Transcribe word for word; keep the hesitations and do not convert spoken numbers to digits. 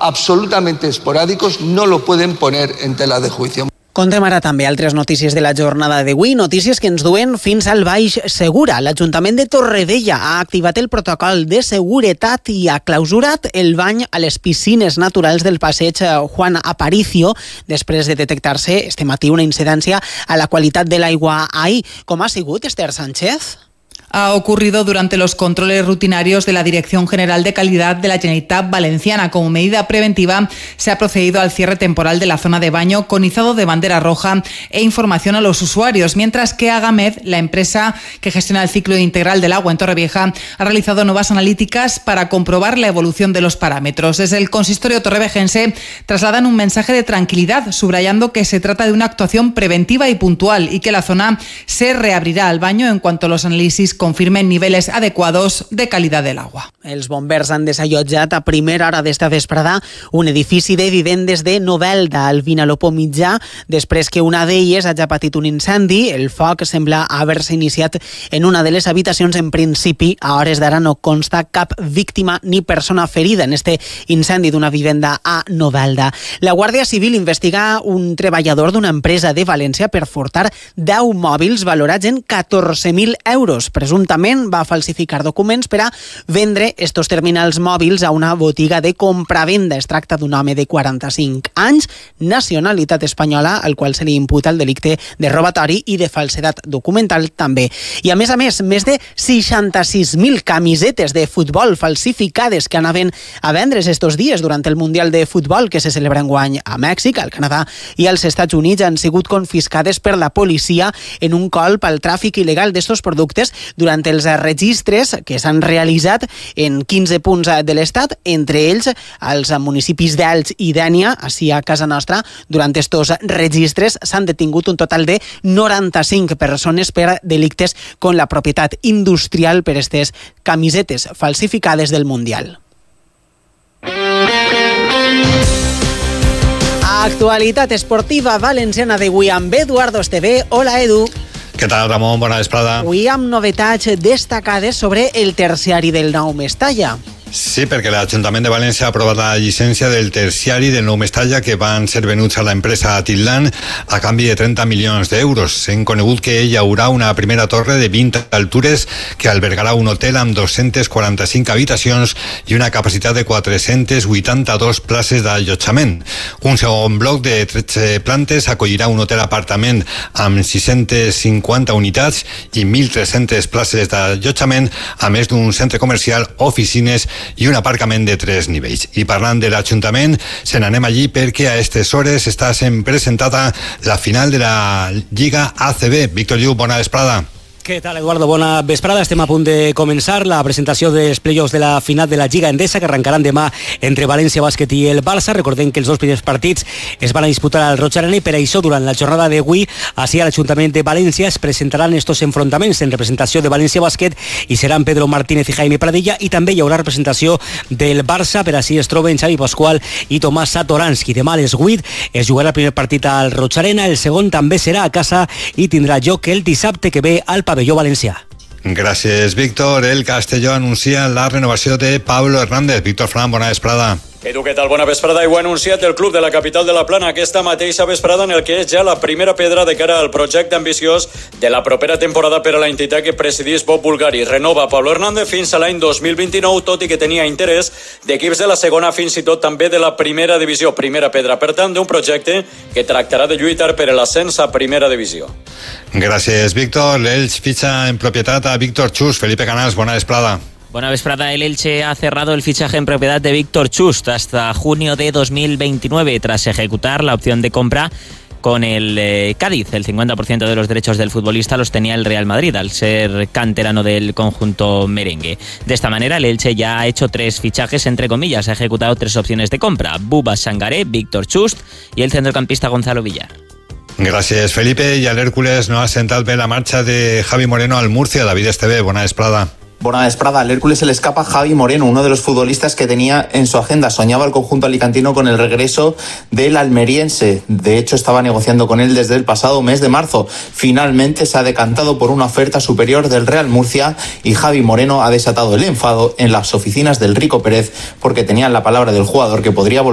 absolutamente esporádicos no lo pueden poner en tela de juicio. Contem ara també altres notícies de la jornada d'avui, notícies que ens duen fins al Baix Segura. L'Ajuntament de Torrevella ha activat el protocol de seguretat i ha clausurat el bany a les piscines naturals del passeig Juan Aparicio després de detectar-se este matí una incidència a la qualitat de l'aigua ahir. Com ha sigut, Esther Sánchez? Ha ocurrido durante los controles rutinarios de la Dirección General de Calidad de la Generalitat Valenciana. Como medida preventiva, se ha procedido al cierre temporal de la zona de baño con izado de bandera roja e información a los usuarios, mientras que Agamed, la empresa que gestiona el ciclo integral del agua en Torrevieja, ha realizado nuevas analíticas para comprobar la evolución de los parámetros. Desde el consistorio torrevejense trasladan un mensaje de tranquilidad, subrayando que se trata de una actuación preventiva y puntual y que la zona se reabrirá al baño en cuanto los análisis confirmen niveles adecuados de calidad del agua. Els bombers han desallotjat a primera hora d'esta vesprada un edifici de vivendes de Novelda al Vinalopó mitjà després que una d'elles hagi patit un incendi. El foc sembla haver-se iniciat en una de les habitacions. En principi, a hores d'ara no consta cap víctima ni persona ferida en este incendi d'una vivenda a Novelda. La Guàrdia Civil investiga un treballador d'una empresa de València per furtar deu mòbils valorats en catorze mil euros. Presumptament va falsificar documents per a vendre estos terminals mòbils a una botiga de compra-venda. Es tracta d'un home de quaranta-cinc anys, nacionalitat espanyola, al qual se li imputa el delicte de robatori i de falsedat documental també. I a més a més, més de seixanta-sis mil camisetes de futbol falsificades que anaven a vendre's estos dies durant el Mundial de Futbol que se celebra enguany a Mèxic, al Canadà i als Estats Units han sigut confiscades per la policia en un colp al tràfic il·legal d'estos productes durant els registres que s'han realitzat en quinze punts de l'Estat, entre ells als municipis d'Elx i Dénia, així a casa nostra. Durant estos registres s'han detingut un total de noranta-cinc persones per delictes con la propietat industrial per aquestes camisetes falsificades del Mundial. Actualitat esportiva valenciana d'avui amb Eduardo Esteve. Hola, Edu. Què tal, Ramon? Bona vesprada. Avui amb novetats destacades sobre el terciari del Nou Mestalla. Sí, perquè l'Ajuntament de València ha aprovat la llicència del terciari del Nou Mestalla que van ser venuts a l'empresa Atitlan a canvi de trenta milions d'euros. Hem conegut que hi haurà una primera torre de vint altures que albergarà un hotel amb dos-centes quaranta-cinc habitacions i una capacitat de quatre-centes vuitanta-dos places d'allotjament. Un segon bloc de tretze plantes acollirà un hotel apartament amb sis-centes cinquanta unitats i mil tres-centes places d'allotjament, a més d'un centre comercial, oficines i un aparcament de tres nivells. I parlant de l'Ajuntament, se n'anem allí perquè a aquestes hores està sent presentada la final de la Lliga A C B. Víctor Lluc, bona vesprada. Què tal, Eduardo? Bona vesprada. Estem a punt de començar la presentació dels play-offs de la final de la Lliga Endesa que arrencaran demà entre València Bàsquet i el Barça. Recordem que els dos primers partits es van a disputar al Roig Arena i per això durant la jornada d'avui així a l'Ajuntament de València es presentaran estos enfrontaments en representació de València Bàsquet i seran Pedro Martínez i Jaime Pradilla, i també hi haurà representació del Barça, per així es troben Xavi Pascual i Tomàs Satoranski. Demà a les vuit es jugarà el primer partit al Roig Arena, el segon també serà a casa i tindrà lloc el dissabte que ve al Pavelló Valencià. Gràcies, Víctor. El Castelló anuncia la renovació de Pablo Hernández. Víctor Fran, bona vesprada. Edu, què tal? Bona vesprada. I ho ha anunciat el club de la capital de la Plana aquesta mateixa vesprada en el que és ja la primera pedra de cara al projecte ambiciós de la propera temporada per a la entitat que presidís Bob Bulgari. Renova Pablo Hernández fins a l'any dos mil vint-i-nou, tot i que tenia interès d'equips de la segona, fins i tot també de la primera divisió, primera pedra. Per tant, d'un projecte que tractarà de lluitar per l'ascens a primera divisió. Gràcies, Víctor. L'Elx fitxa en propietat a Víctor Chus. Felipe Canals, bona vesprada. Buena vesprada. El Elche ha cerrado el fichaje en propiedad de Víctor Chust hasta junio de dos mil veintinueve tras ejecutar la opción de compra con el eh, Cádiz. El cincuenta por ciento de los derechos del futbolista los tenía el Real Madrid al ser canterano del conjunto merengue. De esta manera el Elche ya ha hecho tres fichajes, entre comillas, ha ejecutado tres opciones de compra: Buba Sangaré, Víctor Chust y el centrocampista Gonzalo Villar. Gràcies, Felipe. I a l'Hèrcules no ha sentat bé la marxa de Javi Moreno al Murcia. David Esteve, bona vesprada. Buena vesprada. Al Hércules se le escapa Javi Moreno, uno de los futbolistas que tenía en su agenda. Soñaba el conjunto alicantino con el regreso del almeriense. De hecho, estaba negociando con él desde el pasado mes de marzo. Finalmente se ha decantado por una oferta superior del Real Murcia y Javi Moreno ha desatado el enfado en las oficinas del Rico Pérez porque tenían la palabra del jugador que podría volver